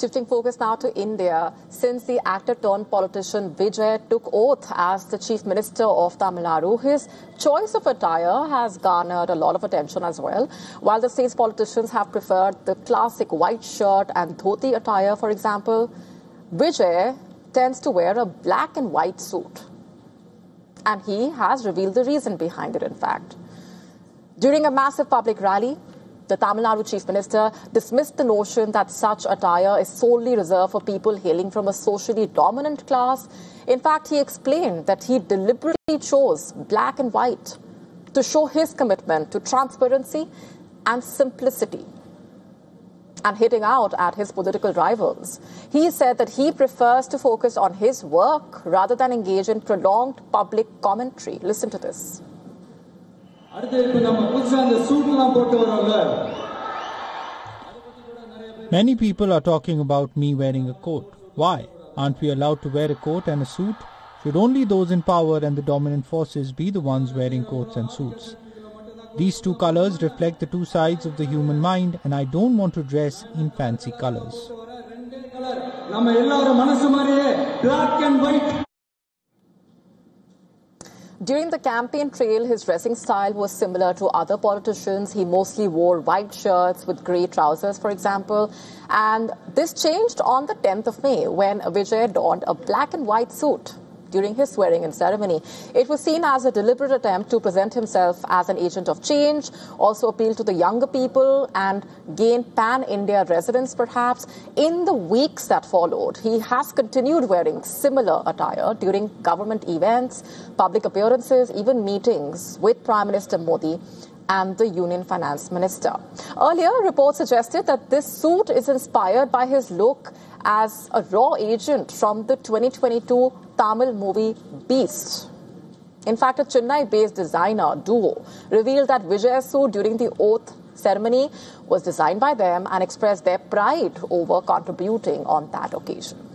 Shifting focus now to India, since the actor-turned-politician Vijay took oath as the Chief Minister of Tamil Nadu, his choice of attire has garnered a lot of attention as well. While the state's politicians have preferred the classic white shirt and dhoti attire, for example, Vijay tends to wear a black and white suit. And he has revealed the reason behind it, in fact. During a massive public rally, the Tamil Nadu Chief Minister dismissed the notion that such attire is solely reserved for people hailing from a socially dominant class. In fact, he explained that he deliberately chose black and white to show his commitment to transparency and simplicity. And hitting out at his political rivals, he said that he prefers to focus on his work rather than engage in prolonged public commentary. Listen to this. Many people are talking about me wearing a coat. Why? Aren't we allowed to wear a coat and a suit? Should only those in power and the dominant forces be the ones wearing coats and suits? These two colors reflect the two sides of the human mind, and I don't want to dress in fancy colors. During the campaign trail, his dressing style was similar to other politicians. He mostly wore white shirts with grey trousers, for example. And this changed on the 10th of May when Vijay donned a black and white suit during his swearing-in ceremony. It was seen as a deliberate attempt to present himself as an agent of change, also appeal to the younger people and gain pan-India residents, perhaps. In the weeks that followed, he has continued wearing similar attire during government events, public appearances, even meetings with Prime Minister Modi and the Union Finance Minister. Earlier, reports suggested that this suit is inspired by his look as a raw agent from the 2022 Tamil movie Beast. In fact, a Chennai-based designer duo revealed that Vijay's suit during the oath ceremony was designed by them and expressed their pride over contributing on that occasion.